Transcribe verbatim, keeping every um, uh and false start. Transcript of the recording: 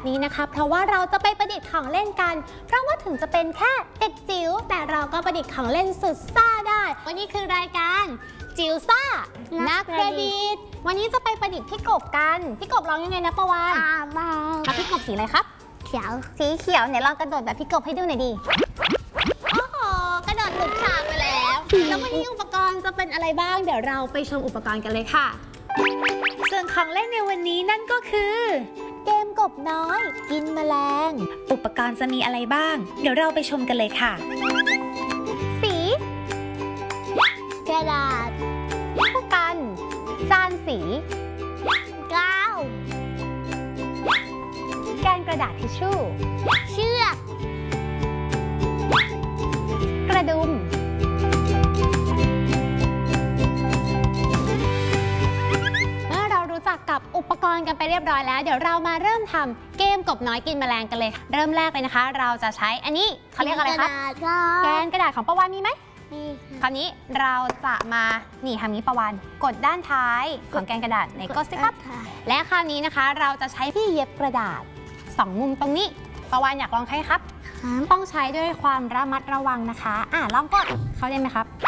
นี้นะคะเพราะว่าเราจะไปประดิษฐ์ของเล่นกันเพราะว่าถึงจะเป็นแค่เด็กจิ๋วแต่เราก็ประดิษฐ์ของเล่นสุดซ่าได้วันนี้คือรายการจิ๋วซ่านักประดิษฐ์วันนี้จะไปประดิษฐ์พี่กบกันพี่กบร้องยังไงนะประวานครับพี่กบสีอะไรครับเขียวสีเขียวเนี่ยลองกระโดดแบบพี่กบให้ดูหน่อยดิโอ้โหกระโดดหลุดฉากไปแล้วแล้ววันนี้อุปกรณ์จะเป็นอะไรบ้างเดี๋ยวเราไปชมอุปกรณ์กันเลยค่ะส่วนของเล่นในวันนี้นั่นก็คือเกมกบน้อยกินแมลงอุปกรณ์จะมีอะไรบ้างเดี๋ยวเราไปชมกันเลยค่ะสีกระดาษผู้กันจานสีกาวแกนกระดาษทิชชู่เชือกกระดุมกับอุปกรณ์กันไปเรียบร้อยแล้วเดี๋ยวเรามาเริ่มทำเกมกบน้อยกินแมลงกันเลยเริ่มแรกเลยนะคะเราจะใช้อันนี้เขาเรียกอะไรครับแกนกระดาษของประวานมีไหมมีคราวนี้เราจะมานี่ทำนี้ประวานกดด้านท้ายของแกนกระดาษในกดสิครับและคราวนี้นะคะเราจะใช้ที่เย็บกระดาษสองมุมตรงนี้ประวานอยากลองใช้ครับต้องใช้ด้วยความระมัดระวังนะคะอ่ะลองกดเข้าได้ไหมครับ